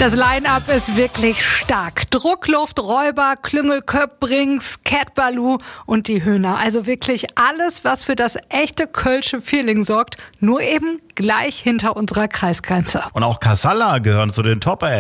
Das Line-Up ist wirklich stark. Druckluft, Räuber, Klüngelköpp, Brings, Cat Baloo und die Höhner. Also wirklich alles, was für das echte kölsche Feeling sorgt, nur eben gleich hinter unserer Kreisgrenze. Und auch Kassala gehören zu den Top-Acts.